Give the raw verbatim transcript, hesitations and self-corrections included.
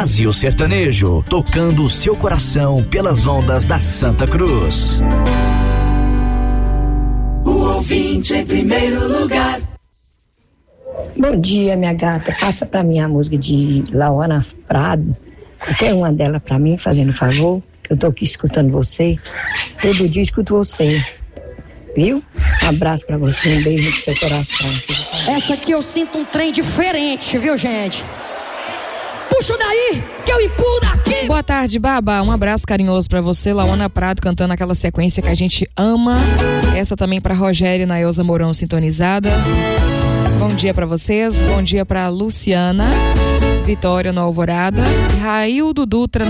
Brasil Sertanejo, tocando o seu coração pelas ondas da Santa Cruz. O ouvinte em primeiro lugar. Bom dia, minha gata. Passa pra mim a música de Lauana Prado. Qualquer uma delas pra mim, fazendo favor. Eu tô aqui escutando você. Todo dia escuto você. Viu? Um abraço pra você, um beijo no seu coração. Essa aqui eu sinto um trem diferente, viu, gente? Puxa daí, que eu empurro daqui. Boa tarde, Baba. Um abraço carinhoso pra você. Lauana Prado cantando aquela sequência que a gente ama. Essa também pra Rogério e Naelza Mourão sintonizada. Bom dia pra vocês. Bom dia pra Luciana, Vitória no Alvorada, Raildo Dutra